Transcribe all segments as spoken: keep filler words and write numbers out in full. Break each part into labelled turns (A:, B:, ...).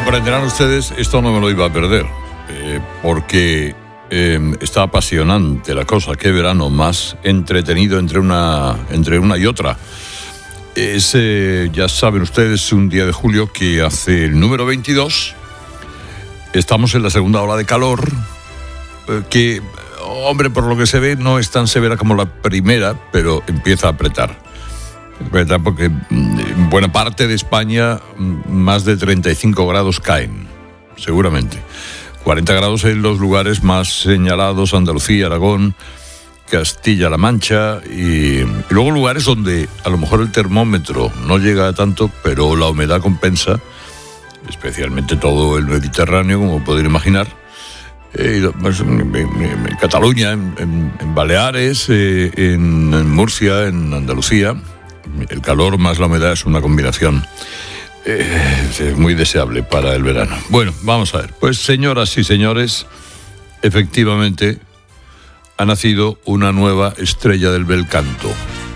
A: comprenderán ustedes, esto no me lo iba a perder, eh, porque eh, está apasionante la cosa. Qué verano más entretenido entre una, entre una y otra. Es, eh, ya saben ustedes, un día de julio que hace el número veintidós. Estamos en la segunda ola de calor, eh, que, hombre, por lo que se ve, no es tan severa como la primera, pero empieza a apretar. ¿Verdad? Porque en buena parte de España más de treinta y cinco grados caen, seguramente. cuarenta grados en los lugares más señalados: Andalucía, Aragón, Castilla-La Mancha, y, y luego lugares donde a lo mejor el termómetro no llega a tanto, pero la humedad compensa, especialmente todo el Mediterráneo, como pueden imaginar. Eh, pues, en, en, en Cataluña, en, en, en Baleares, eh, en, en Murcia, en Andalucía. El calor más la humedad es una combinación eh, muy deseable para el verano. Bueno, vamos a ver. Pues, señoras y señores, efectivamente ha nacido una nueva estrella del bel canto.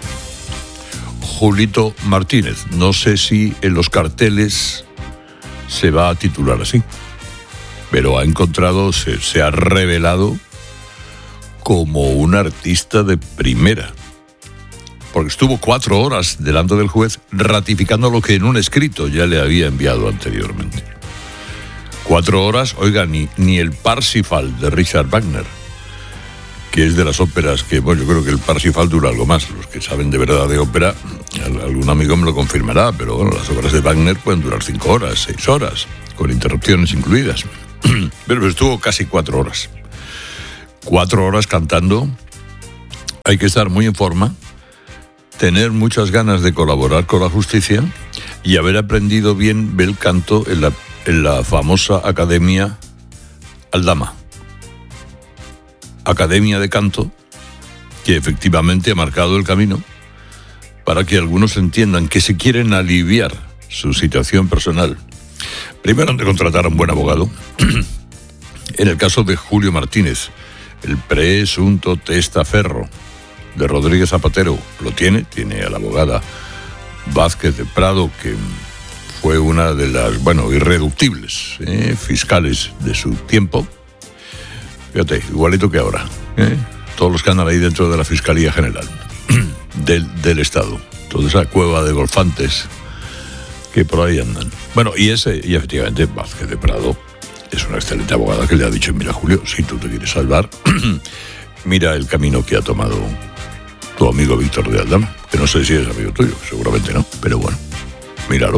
A: Julito Martínez. No sé si en los carteles se va a titular así, pero ha encontrado, se, se ha revelado como un artista de primera. Porque estuvo cuatro horas delante del juez ratificando lo que en un escrito ya le había enviado anteriormente. Cuatro horas, oiga, ni, ni el Parsifal de Richard Wagner, que es de las óperas que, bueno, yo creo que el Parsifal dura algo más. Los que saben de verdad de ópera, algún amigo me lo confirmará, pero bueno, las obras de Wagner pueden durar cinco horas, seis horas, con interrupciones incluidas. Pero estuvo casi cuatro horas. Cuatro horas cantando. Hay que estar muy en forma, tener muchas ganas de colaborar con la justicia y haber aprendido bien bel canto en la, en la famosa Academia Aldama. Academia de Canto, que efectivamente ha marcado el camino para que algunos entiendan que si quieren aliviar su situación personal, primero han de contratar a un buen abogado. En el caso de Julio Martínez, el presunto testaferro de Rodríguez Zapatero lo tiene, tiene a la abogada Vázquez de Prado, que fue una de las, bueno, irreductibles ¿eh? fiscales de su tiempo. Fíjate, igualito que ahora, ¿eh? Todos los que andan ahí dentro de la Fiscalía General del, del Estado, toda esa cueva de golfantes que por ahí andan. Bueno, y ese, y efectivamente Vázquez de Prado es una excelente abogada que le ha dicho: mira, Julio, si tú te quieres salvar, mira el camino que ha tomado tu amigo Víctor de Aldama, que no sé si es amigo tuyo, seguramente no, pero bueno, míralo.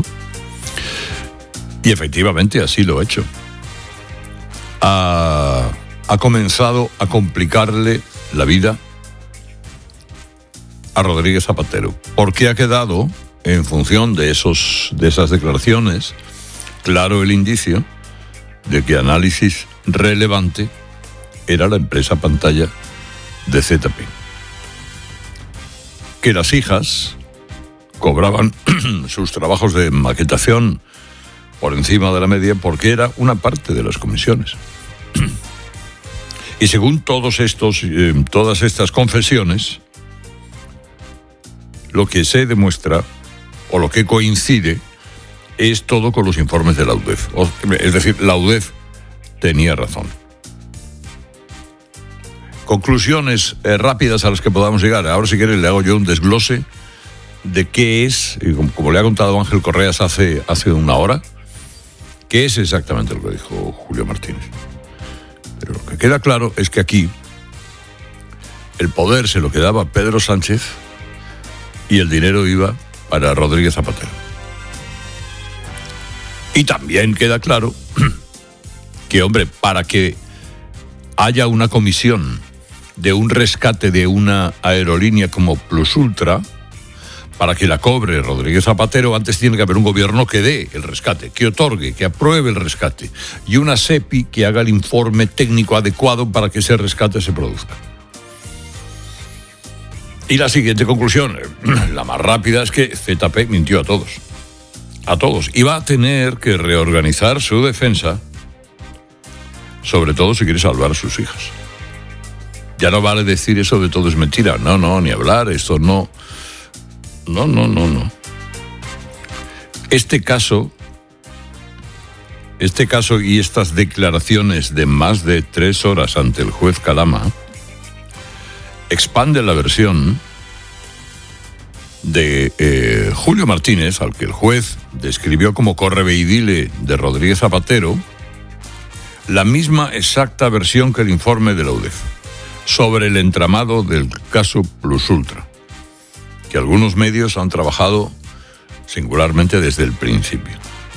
A: Y efectivamente así lo ha hecho. Ha, ha comenzado a complicarle la vida a Rodríguez Zapatero, porque ha quedado, en función de, esos, de esas declaraciones, claro el indicio de que Análisis Relevante era la empresa pantalla de Z P. Que las hijas cobraban sus trabajos de maquetación por encima de la media porque era una parte de las comisiones. Y según todos estos, eh, todas estas confesiones, lo que se demuestra o lo que coincide es todo con los informes de la U D E F. O, es decir, la U D E F tenía razón. Conclusiones eh, rápidas a las que podamos llegar. Ahora, si quieres, le hago yo un desglose de qué es, y como, como le ha contado Ángel Correas hace, hace una hora, qué es exactamente lo que dijo Julio Martínez. Pero lo que queda claro es que aquí el poder se lo quedaba Pedro Sánchez y el dinero iba para Rodríguez Zapatero. Y también queda claro que, hombre, para que haya una comisión de un rescate de una aerolínea como Plus Ultra, para que la cobre Rodríguez Zapatero, antes tiene que haber un gobierno que dé el rescate, que otorgue, que apruebe el rescate, y una SEPI que haga el informe técnico adecuado para que ese rescate se produzca. Y la siguiente conclusión, la más rápida, es que Z P mintió a todos. A todos. Y va a tener que reorganizar su defensa, sobre todo si quiere salvar a sus hijas. Ya no vale decir eso de todo es mentira. No, no, ni hablar, esto no. No, no, no, no. Este caso este caso y estas declaraciones de más de tres horas ante el juez Calama expanden la versión de eh, Julio Martínez, al que el juez describió como correveidile de Rodríguez Zapatero, la misma exacta versión que el informe de la U D E F sobre el entramado del caso Plus Ultra, que algunos medios han trabajado singularmente desde el principio.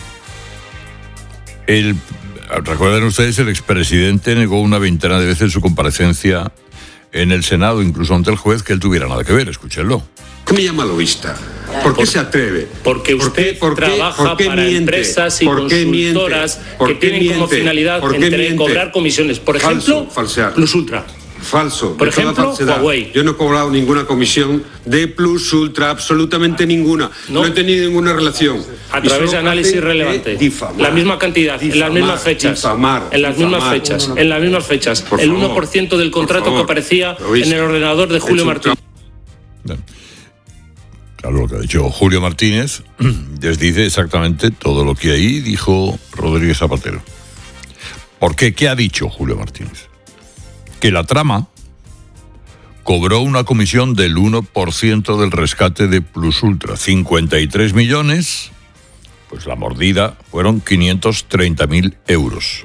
A: El, recuerden ustedes, el expresidente negó una veintena de veces su comparecencia en el Senado, incluso ante el juez, que él tuviera nada que ver. Escúchenlo.
B: ¿Qué me llama lobista? ¿Por qué por, se atreve?
C: Porque usted
B: ¿Por qué, por
C: trabaja
B: por qué
C: para
B: miente?
C: empresas y
B: ¿Por qué
C: consultoras
B: ¿Por
C: que tienen
B: miente?
C: como finalidad entre
B: miente?
C: cobrar comisiones. Por
B: Falso,
C: ejemplo,
B: falsear.
C: Plus Ultra.
B: Falso.
C: Por ejemplo, Huawei.
B: Yo no he cobrado ninguna comisión de Plus Ultra, absolutamente ninguna. No, no he tenido ninguna relación.
C: A través de análisis relevante.
B: Difamar,
C: la misma cantidad,
B: difamar,
C: en las mismas fechas.
B: Difamar,
C: en las
B: difamar.
C: mismas fechas. No, no, no. En las mismas fechas.
B: Por
C: el
B: favor,
C: uno por ciento del contrato
B: favor,
C: que aparecía en el ordenador de Julio Martínez.
A: Claro, lo que ha dicho Julio Martínez les dice exactamente todo lo que ahí dijo Rodríguez Zapatero. ¿Por qué? ¿Qué ha dicho Julio Martínez? Que la trama cobró una comisión del uno por ciento del rescate de Plus Ultra, cincuenta y tres millones, pues la mordida fueron quinientos treinta mil euros.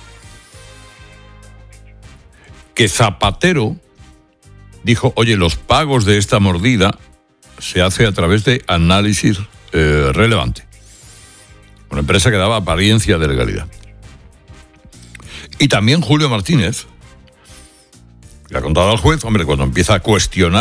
A: Que Zapatero dijo, oye, los pagos de esta mordida se hace a través de análisis eh, relevante, una empresa que daba apariencia de legalidad. Y también Julio Martínez le ha contado al juez, hombre, cuando empieza a cuestionar